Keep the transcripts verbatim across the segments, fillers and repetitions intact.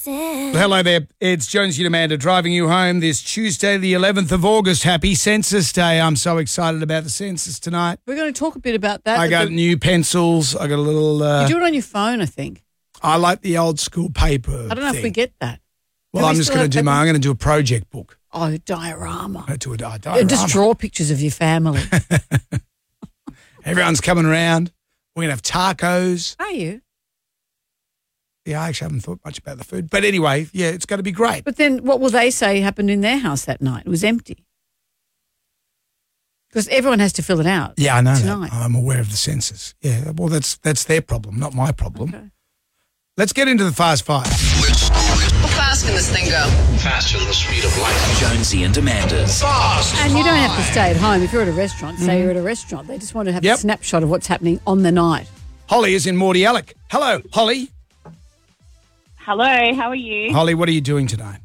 sense. Hello there, it's Jonesy and Amanda driving you home this Tuesday, the eleventh of August. Happy Census Day. I'm so excited about the census tonight. We're going to talk a bit about that. I got the, new pencils. I got a little... Uh, you do it on your phone, I think. I like the old school paper I don't know thing. if we get that. Well, Do we I'm just still going to have do my... paper? I'm going to do a project book. Oh, diorama. I do a di- Yeah, diorama. just draw pictures of your family. Everyone's coming around. We're going to have tacos. Are you? Yeah, I actually haven't thought much about the food. But anyway, yeah, it's going to be great. But then what will they say happened in their house that night? It was empty. Because everyone has to fill it out. Yeah, I know tonight. that. I'm aware of the census. Yeah, well, that's that's their problem, not my problem. Okay. Let's get into the Fast Five. How fast can this thing go? Faster than the speed of light. Jonesy and Amanda's Fast And you don't have to stay at home. If you're at a restaurant, say Mm-hmm. you're at a restaurant, they just want to have Yep. a snapshot of what's happening on the night. Holly is in Mordialloc. Hello, Holly. Hello, how are you? Holly, what are you doing tonight?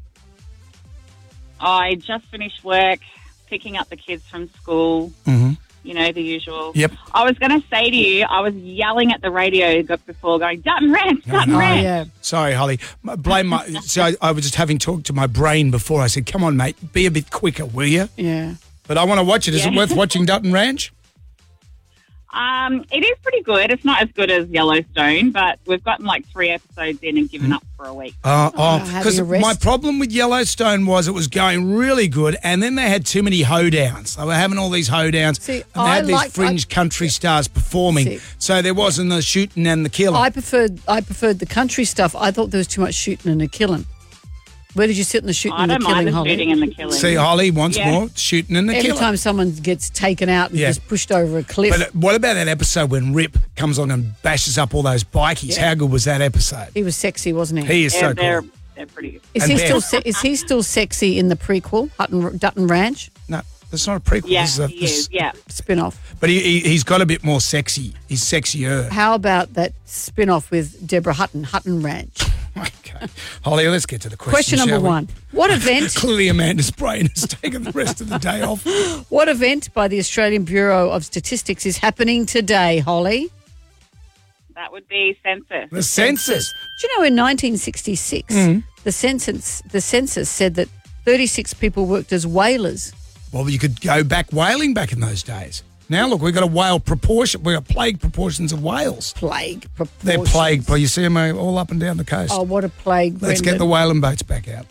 I just finished work, picking up the kids from school, Mm-hmm. you know, the usual. Yep. I was going to say to you, I was yelling at the radio before going, Dutton Ranch, Dutton no. Oh, Ranch. yeah. Sorry, Holly. My- Blame my. so I, I was just having talked to my brain before. I said, "Come on, mate, be a bit quicker, will you?" Yeah. But I want to watch it. Is it Yeah. worth watching Dutton Ranch? Um, it is pretty good. It's not as good as Yellowstone, but we've gotten like three episodes in and given up for a week. Uh, oh, having because a rest. my problem with Yellowstone was it was going really good, and then they had too many hoedowns. They were having all these hoedowns, See, and they I had these like- fringe I- country stars performing, See. so there wasn't the shooting and the killing. I preferred I preferred the country stuff. I thought there was too much shooting and a killing. Where did you sit in the shooting I and the don't killing, mind the Holly? shooting and the killing. See, Holly wants Yeah. more shooting and the Every killing. time someone gets taken out and Yeah. just pushed over a cliff. But what about that episode when Rip comes on and bashes up all those bikies? Yeah. How good was that episode? he was sexy, wasn't he? He is Yeah, so they're, cool. they're pretty is and he Beth. still se- is he still sexy in the prequel Hutton, Dutton Ranch No, that's not a prequel. Yeah, This is a- he this- is, yeah. spin-off? But he, he, he's got a bit more sexy. He's sexier. How about that spin-off with Deborah Hutton, Hutton Ranch? Okay. Holly, let's get to the question. Question number shall we? one. What event Clearly, Amanda's brain has taken the rest of the day off. what event by the Australian Bureau of Statistics is happening today, Holly? That would be census. The census. Do you know in nineteen sixty-six, Mm. the census the census said that thirty-six people worked as whalers. Well, you could go back whaling back in those days. Now, look, we've got a whale proportion. We've got plague proportions of whales. Plague proportions. They're plagued, but you see them all up and down the coast. Oh, what a plague, Let's Brendan. get the whaling boats back out.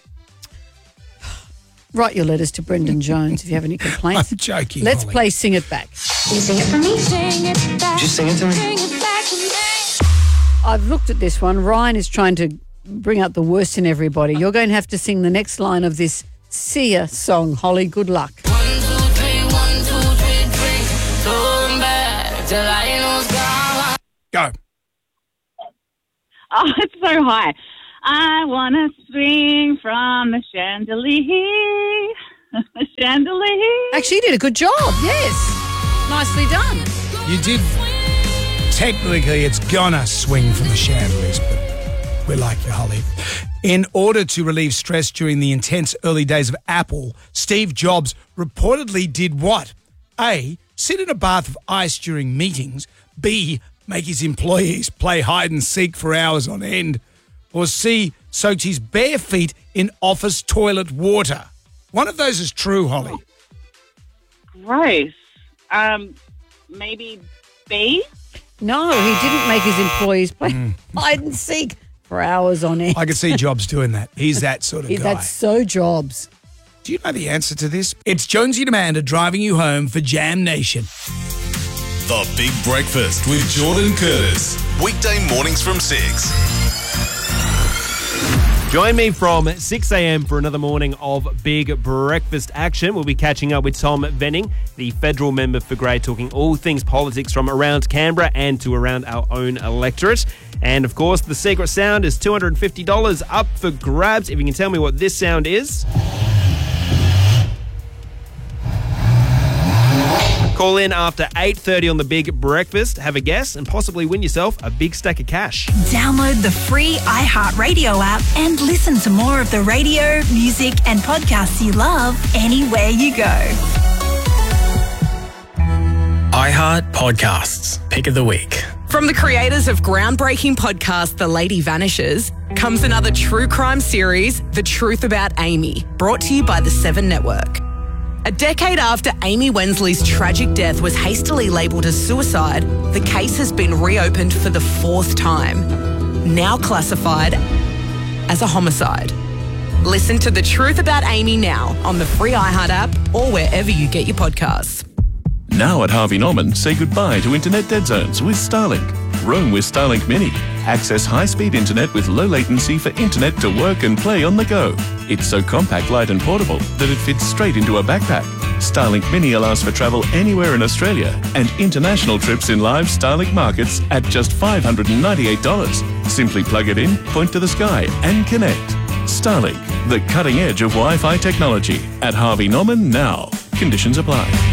Write your letters to Brendan Jones if you have any complaints. I'm joking, Let's Holly. play Sing It Back. You sing it for me. Sing it back. Just sing it to me. Sing it back to me. I've looked at this one. Ryan is trying to bring out the worst in everybody. You're going to have to sing the next line of this Sia song, Holly. Good luck. Go. Oh, it's so high. I want to swing from the chandelier. The chandelier. Actually, you did a good job. Yes. Nicely done. You did. Technically, it's gonna swing from the chandeliers, but we're like you, Holly. In order to relieve stress during the intense early days of Apple, Steve Jobs reportedly did what? A. Sit in a bath of ice during meetings. B. Make his employees play hide and seek for hours on end. Or C. Soaked his bare feet in office toilet water. One of those is true, Holly. Gross. Um, maybe B? No, he didn't make his employees play hide and seek for hours on end. I could see Jobs doing that. He's that sort of He- guy. That's so Jobs. Do you know the answer to this? It's Jonesy and Amanda driving you home for Jam Nation. The Big Breakfast with Jordan Curtis. Weekday mornings from six. Join me from six a.m. for another morning of Big Breakfast action. We'll be catching up with Tom Venning, the federal member for Grey, talking all things politics from around Canberra and to around our own electorate. And, of course, the secret sound is two hundred fifty dollars up for grabs. If you can tell me what this sound is. Call in after eight thirty on the Big Breakfast, have a guess, and possibly win yourself a big stack of cash. Download the free iHeartRadio app and listen to more of the radio, music, and podcasts you love anywhere you go. iHeart Podcasts. Pick of the week. From the creators of groundbreaking podcast The Lady Vanishes comes another true crime series, The Truth About Amy, brought to you by the Seven Network. A decade after Amy Wensley's tragic death was hastily labelled as suicide, the case has been reopened for the fourth time, now classified as a homicide. Listen to The Truth About Amy now on the free iHeart app or wherever you get your podcasts. Now at Harvey Norman, say goodbye to internet dead zones with Starlink. Roam with Starlink Mini. Access high-speed internet with low latency for internet to work and play on the go. It's so compact, light and portable that it fits straight into a backpack. Starlink Mini allows for travel anywhere in Australia and international trips in live Starlink markets at just five hundred ninety-eight dollars. Simply plug it in, point to the sky and connect. Starlink, the cutting edge of Wi-Fi technology. At Harvey Norman now. Conditions apply.